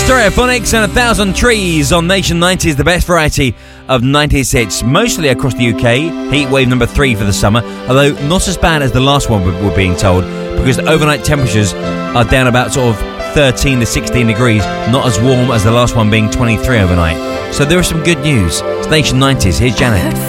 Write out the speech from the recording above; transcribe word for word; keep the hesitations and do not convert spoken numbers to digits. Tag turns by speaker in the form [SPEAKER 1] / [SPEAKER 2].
[SPEAKER 1] Stereophonics and A Thousand Trees on Nation nineties, the best variety of nineties hits, mostly across the U K. Heat wave number three for the summer, although not as bad as the last one we're being told, because the overnight temperatures are down about sort of thirteen to sixteen degrees, not as warm as the last one being twenty-three overnight. So there is some good news. It's Nation nineties. Here's Janet.